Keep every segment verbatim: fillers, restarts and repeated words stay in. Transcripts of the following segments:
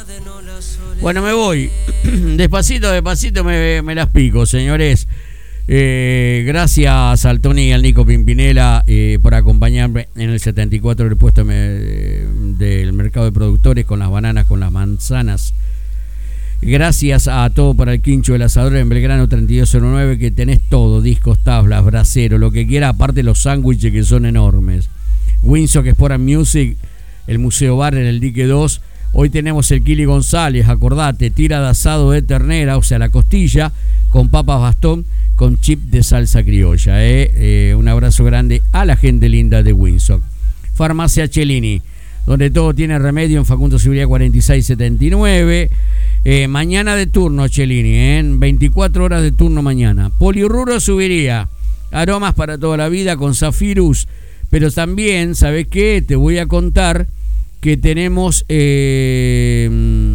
Bueno, me voy. Despacito, despacito me, me las pico, señores. Eh, gracias al Tony y al Nico Pimpinela eh, por acompañarme en el setenta y cuatro del puesto me, del mercado de productores, con las bananas, con las manzanas. Gracias a todo para el Quincho del Asador en Belgrano treinta y dos cero nueve, que tenés todo, discos, tablas, brasero, lo que quiera, aparte los sándwiches que son enormes. Windsor Sport Music, el Museo Bar en el Dique dos. Hoy tenemos el Kili González, acordate, tira de asado de ternera, o sea, la costilla, con papas bastón, con chip de salsa criolla. Eh. Eh, un abrazo grande a la gente linda de Windsor. Farmacia Cellini, donde todo tiene remedio, en Facundo Seguridad cuarenta y seis setenta y nueve. Eh, mañana de turno, Cellini, ¿eh? En veinticuatro horas de turno mañana. Poliurruro Subiría, aromas para toda la vida con Zafirus. Pero también, ¿sabes qué? Te voy a contar que tenemos eh,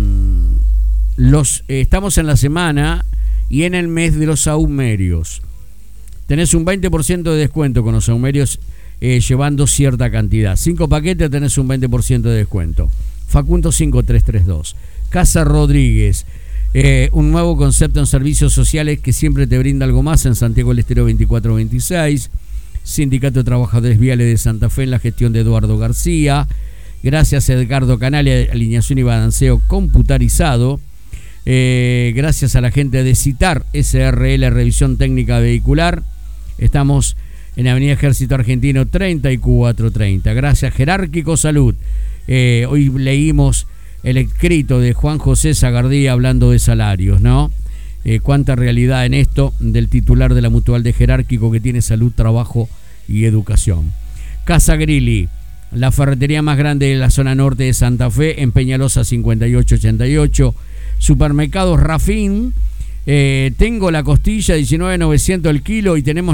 los eh, estamos en la semana y en el mes de los saumerios. Tenés un veinte por ciento de descuento con los saumerios, eh, llevando cierta cantidad. Cinco paquetes tenés un veinte por ciento de descuento. Facundo cinco tres tres dos. Casa Rodríguez, eh, un nuevo concepto en servicios sociales que siempre te brinda algo más, en Santiago del Estero veinticuatro veintiséis. Sindicato de Trabajadores Viales de Santa Fe en la gestión de Eduardo García. Gracias a Edgardo Canale, alineación y balanceo computarizado. Eh, gracias a la gente de Citar S R L, revisión técnica vehicular. Estamos en Avenida Ejército Argentino treinta y cuatro treinta. Gracias Jerárquico Salud. Eh, hoy leímos el escrito de Juan José Zagardía hablando de salarios, ¿no? Eh, cuánta realidad en esto del titular de la Mutual de Jerárquico, que tiene salud, trabajo y educación. Casa Grilli, la ferretería más grande de la zona norte de Santa Fe, en Peñalosa cincuenta y ocho ochenta y ocho. Supermercados Rafín, eh, tengo la costilla diecinueve novecientos el kilo y tenemos